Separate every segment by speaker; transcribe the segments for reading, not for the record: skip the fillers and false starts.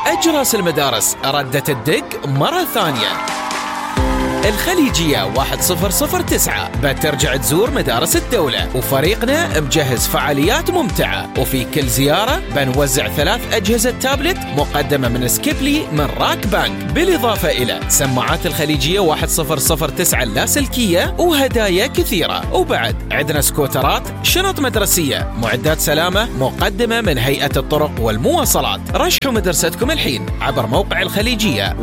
Speaker 1: أجراس المدارس ردت الدق مرة ثانية. الخليجية 1009 بترجع تزور مدارس الدولة، وفريقنا مجهز فعاليات ممتعة، وفي كل زيارة بنوزع 3 أجهزة تابلت مقدمة من سكيبلي من راك بانك، بالإضافة إلى سماعات الخليجية 1009 اللاسلكية وهدايا كثيرة. وبعد عندنا سكوترات، شنط مدرسية، معدات سلامة مقدمة من هيئة الطرق والمواصلات. رشحوا مدرستكم الحين عبر موقع الخليجية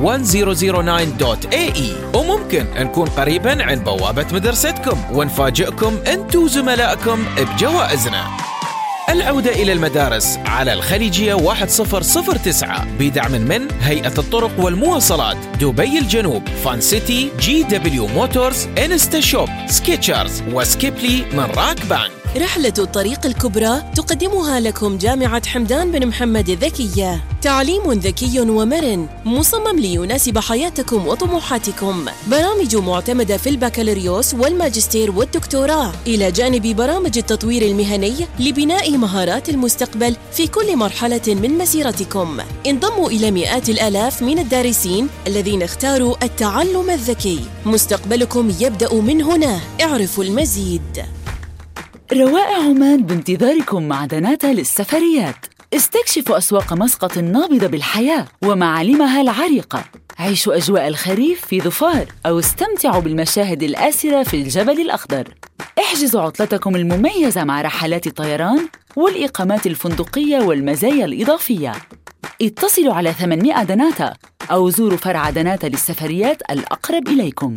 Speaker 1: 1009.ae، وممكن نكون قريبا عن بوابة مدرستكم ونفاجئكم انتو وزملائكم بجوائزنا. العودة إلى المدارس على الخليجية 1009 بدعم من هيئة الطرق والمواصلات، دبي الجنوب، فان سيتي، GW موتورز، انستا شوب، سكيتشرز، وسكيبلي من راك بانك.
Speaker 2: رحلة الطريق الكبرى تقدمها لكم جامعة حمدان بن محمد الذكية، تعليم ذكي ومرن مصمم ليناسب حياتكم وطموحاتكم، برامج معتمدة في البكالوريوس والماجستير والدكتوراه، إلى جانب برامج التطوير المهني لبناء مهارات المستقبل في كل مرحلة من مسيرتكم. انضموا إلى مئات الآلاف من الدارسين الذين اختاروا التعلم الذكي. مستقبلكم يبدأ من هنا، اعرفوا المزيد.
Speaker 3: روائع عمان بانتظاركم مع دناتا للسفريات. استكشفوا أسواق مسقط النابضة بالحياة ومعالمها العريقة، عيشوا أجواء الخريف في ظفار، أو استمتعوا بالمشاهد الآسرة في الجبل الأخضر. احجزوا عطلتكم المميزة مع رحلات الطيران والإقامات الفندقية والمزايا الإضافية. اتصلوا على 800 دناتا أو زوروا فرع دناتا للسفريات الأقرب إليكم.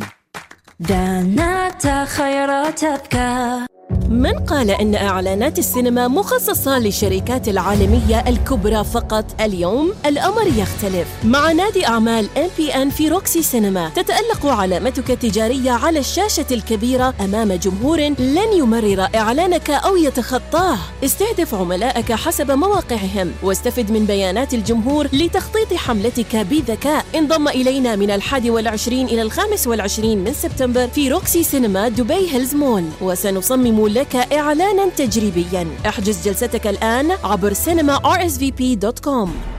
Speaker 4: دناتا خيراتك.
Speaker 2: من قال إن إعلانات السينما مخصصة للشركات العالمية الكبرى فقط؟ اليوم الأمر يختلف. مع نادي أعمال MPN في روكسي سينما تتألق علامتك التجارية على الشاشة الكبيرة أمام جمهور لن يمرر إعلانك أو يتخطاه. استهدف عملائك حسب مواقعهم واستفد من بيانات الجمهور لتخطيط حملتك بذكاء. انضم إلينا من 21 إلى 25 من سبتمبر في روكسي سينما دبي هيلز مول، وسنصمم لك إعلاناً تجريبياً. احجز جلستك الآن عبر cinema rsvp.com.